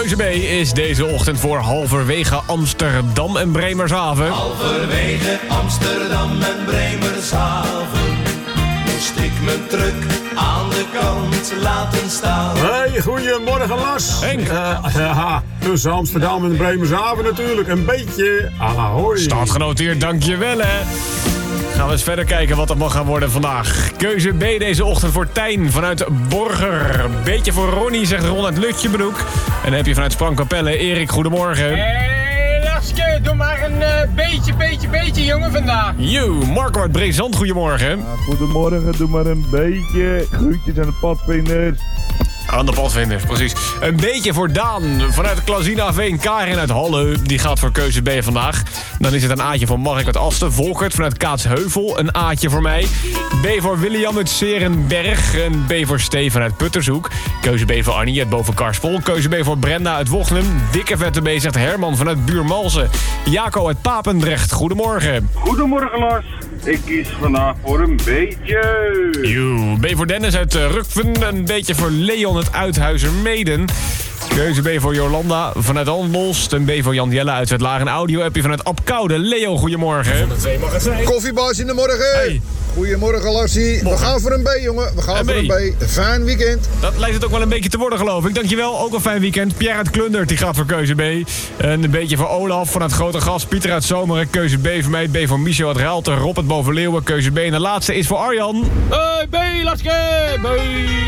Keuze B is deze ochtend voor halverwege Amsterdam en Bremershaven. Halverwege Amsterdam en Bremershaven moest ik mijn truck aan de kant laten staan. Hey, goedemorgen Lars. Henk. Tussen Amsterdam en Bremershaven natuurlijk. Een beetje ahoy. Staat genoteerd, dankjewel hè. Gaan we eens verder kijken wat het mag gaan worden vandaag. Keuze B deze ochtend voor Tijn vanuit Borger. Beetje voor Ronnie, zegt Ron uit Lutjebroek. En dan heb je vanuit Sprangkapelle Erik, goedemorgen. Hey, Laske, doe maar een beetje, jongen, vandaag. Marco uit Brezand, goedemorgen. Goedemorgen, doe maar een beetje. Groetjes aan de padvinders. Aan de padvinders, precies. Een beetje voor Daan vanuit Klazina Veen. Karin uit Halle, die gaat voor keuze B vandaag. Dan is het een A'tje voor Mark uit Asten. Volkert vanuit Kaatsheuvel, een A'tje voor mij. B voor William uit Serenberg. En B voor Steven uit Puttershoek. Keuze B voor Annie uit Bovenkarspel. Keuze B voor Brenda uit Wochnum. Dikke vette B zegt Herman vanuit Buurmalsen. Jaco uit Papendrecht, goedemorgen. Goedemorgen Lars. Ik kies vandaag voor een beetje. B voor Dennis uit Rukven. Een beetje voor Leon uit Uithuizermeden. Keuze B voor Jolanda vanuit Almolst. En B voor Jan Jelle uit Zuidlaar. Een audio-appje vanuit Apkoude. Leo, goedemorgen. Koffiebaas in de morgen. Hey. Goedemorgen Larsie. We gaan voor een B, jongen. We gaan voor een B. Fijn weekend. Dat lijkt het ook wel een beetje te worden, geloof ik. Dankjewel, ook een fijn weekend. Pierre uit Klundert, die gaat voor keuze B. En een beetje voor Olaf vanuit Grote Gas. Pieter uit Zomeren, keuze B voor mij. B voor Michel uit Raalte. Rob uit Bovenleeuwen, keuze B. En de laatste is voor Arjan. B, Laske, B.